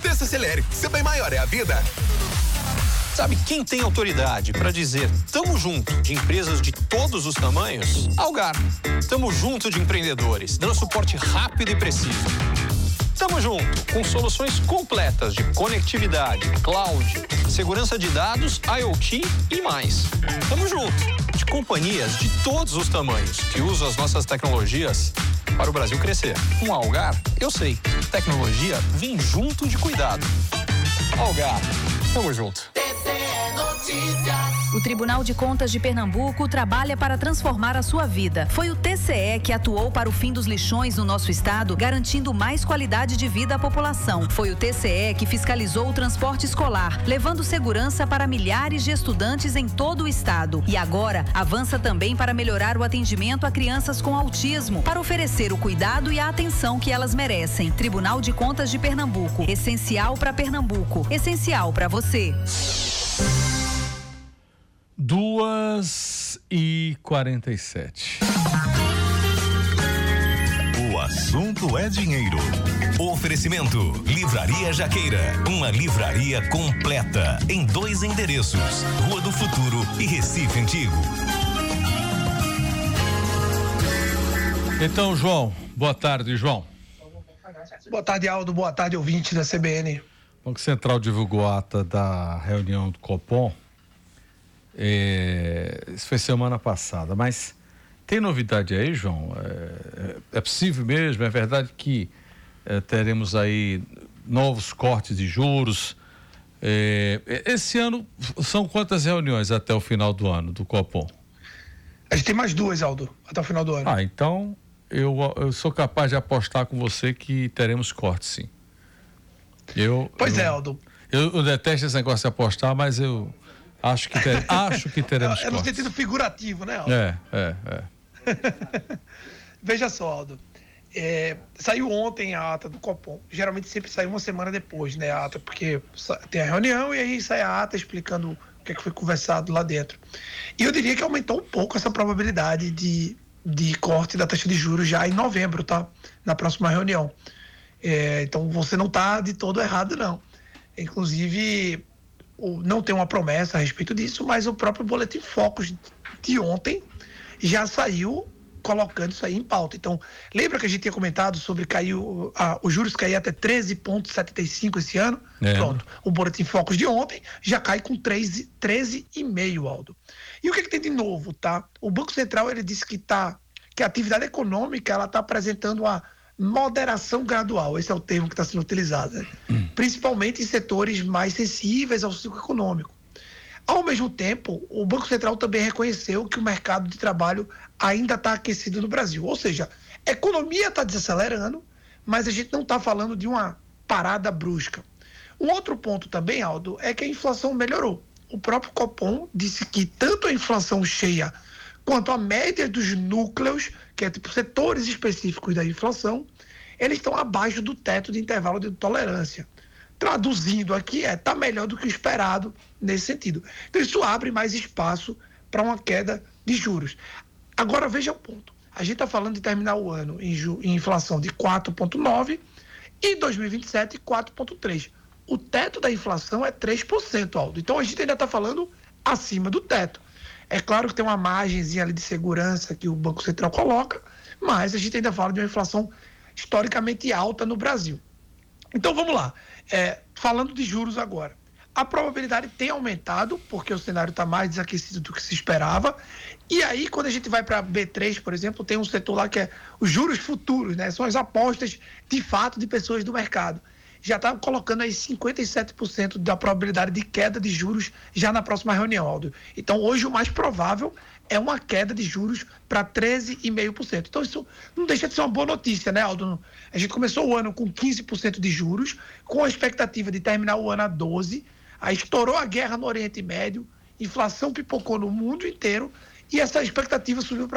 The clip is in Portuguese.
Desacelere, seu bem maior é a vida. Sabe quem tem autoridade para dizer tamo junto de empresas de todos os tamanhos? Algar. Tamo junto de empreendedores, dando suporte rápido e preciso. Tamo junto com soluções completas de conectividade, cloud, segurança de dados, IoT e mais. Tamo junto de companhias de todos os tamanhos que usam as nossas tecnologias para o Brasil crescer. Com a Algar, eu sei, tecnologia vem junto de cuidado. Algar, tamo junto. O Tribunal de Contas de Pernambuco trabalha para transformar a sua vida. Foi o TCE que atuou para o fim dos lixões no nosso estado, garantindo mais qualidade de vida à população. Foi o TCE que fiscalizou o transporte escolar, levando segurança para milhares de estudantes em todo o estado. E agora, avança também para melhorar o atendimento a crianças com autismo, para oferecer o cuidado e a atenção que elas merecem. Tribunal de Contas de Pernambuco. Essencial para Pernambuco. Essencial para você. 2h47. O assunto é dinheiro. Oferecimento Livraria Jaqueira, uma livraria completa em 2 endereços, Rua do Futuro e Recife Antigo. Então, João, boa tarde, João. Boa tarde, Aldo. Boa tarde, ouvinte da CBN. O Banco Central divulgou a ata da reunião do Copom. Isso foi semana passada, mas tem novidade aí, João? É possível mesmo? É verdade que teremos aí novos cortes de juros? Esse ano são quantas reuniões até o final do ano do Copom? A gente tem mais 2, Aldo, até o final do ano. Então eu sou capaz de apostar com você que teremos cortes, sim. Aldo. Eu detesto esse negócio de apostar, mas eu acho que teremos cortes. É no sentido figurativo, né, Aldo? Veja só, Aldo. Saiu ontem a ata do Copom. Geralmente sempre sai uma semana depois, né, a ata, porque tem a reunião e aí sai a ata explicando o que foi conversado lá dentro. E eu diria que aumentou um pouco essa probabilidade de corte da taxa de juros já em novembro, tá? Na próxima reunião. Então você não está de todo errado, não. Inclusive, não tem uma promessa a respeito disso, mas o próprio Boletim Focus de ontem já saiu colocando isso aí em pauta. Então, lembra que a gente tinha comentado sobre os juros cair até 13,75 esse ano? Pronto. O Boletim Focus de ontem já cai com 13,5, Aldo. E o que tem de novo, tá? O Banco Central, ele disse que a atividade econômica, ela está apresentando uma moderação gradual, esse é o termo que está sendo utilizado, né? Principalmente em setores mais sensíveis ao ciclo econômico. Ao mesmo tempo, o Banco Central também reconheceu que o mercado de trabalho ainda está aquecido no Brasil, ou seja, a economia está desacelerando, mas a gente não está falando de uma parada brusca. Um outro ponto também, Aldo, é que a inflação melhorou. O próprio Copom disse que tanto a inflação cheia quanto a média dos núcleos, que é tipo setores específicos da inflação, eles estão abaixo do teto de intervalo de tolerância. Traduzindo aqui, está melhor do que o esperado nesse sentido. Então isso abre mais espaço para uma queda de juros. Agora veja o ponto. A gente está falando de terminar o ano em inflação de 4,9% e 2027 4,3%. O teto da inflação é 3%, Aldo. Então a gente ainda está falando acima do teto. É claro que tem uma margenzinha ali de segurança que o Banco Central coloca, mas a gente ainda fala de uma inflação historicamente alta no Brasil. Então vamos lá. Falando de juros agora. A probabilidade tem aumentado, porque o cenário está mais desaquecido do que se esperava. E aí, quando a gente vai para B3, por exemplo, tem um setor lá que é os juros futuros, né? São as apostas de fato de pessoas do mercado. Já está colocando aí 57% da probabilidade de queda de juros já na próxima reunião, Aldo. Então, hoje o mais provável é uma queda de juros para 13,5%. Então, isso não deixa de ser uma boa notícia, né, Aldo? A gente começou o ano com 15% de juros, com a expectativa de terminar o ano a 12%, aí estourou a guerra no Oriente Médio, inflação pipocou no mundo inteiro e essa expectativa subiu para